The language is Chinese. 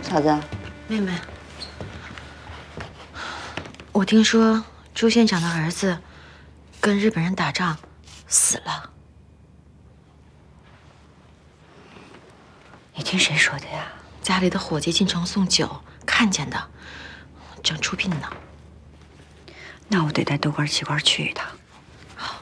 嫂子， 妹妹，我听说朱县长的儿子跟日本人打仗死了。 你听谁说的呀？ 家里的伙计进城送酒，看见的，正出殡呢。 那我得带豆官、旗官去一趟。